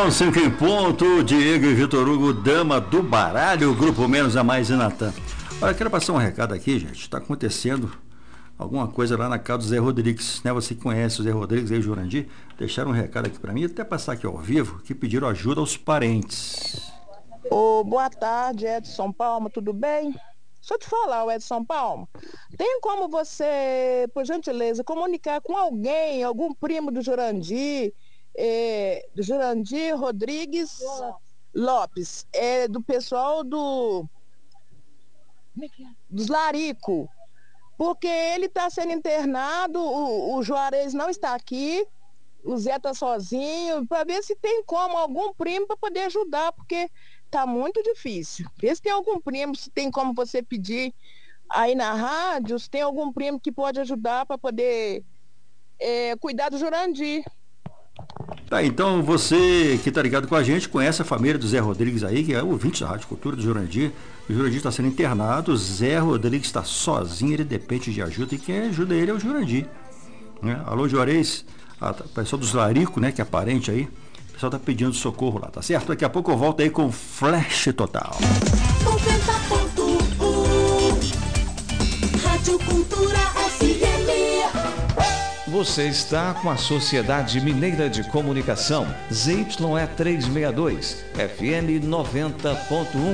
Então, 5 em ponto, Diego e Vitor Hugo, dama do baralho, Grupo Menos a Mais e Natan. Olha, quero passar um recado aqui, gente. Está acontecendo alguma coisa lá na casa do Zé Rodrigues, né? Você que conhece o Zé Rodrigues aí, o Jurandir, deixaram um recado aqui para mim, até passar aqui ao vivo, que pediram ajuda aos parentes. Boa tarde, Edson Palma, tudo bem? Deixa eu te falar, Edson Palma. Tem como você, por gentileza, comunicar com alguém, algum primo do Jurandir Rodrigues Lopes, do pessoal dos Larico, porque ele está sendo internado, o Juarez não está aqui, o Zé está sozinho, para ver se tem como algum primo para poder ajudar, porque tá muito difícil. Vê se tem algum primo, se tem como você pedir aí na rádio, se tem algum primo que pode ajudar para poder cuidar do Jurandir. Tá, então você que tá ligado com a gente, conhece a família do Zé Rodrigues aí, que é ouvinte da Rádio Cultura do Jurandir. O Jurandir está sendo internado, o Zé Rodrigues está sozinho, ele depende de ajuda, e quem ajuda ele é o Jurandir. Né? Alô, Juarez, a pessoa dos Larico, né, que é parente aí, o pessoal tá pedindo socorro lá, tá certo? Daqui a pouco eu volto aí com Flash Total. 90.1 Rádio Cultura FM. Você está com a Sociedade Mineira de Comunicação, ZYE 362, FM 90.1.